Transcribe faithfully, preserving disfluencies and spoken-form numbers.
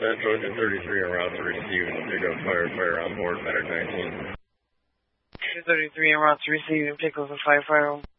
That's Ocean thirty-three en route to receive and pick up firefighter on board, Medic nineteen. two thirty-three en route to receive and pick up a firefighter.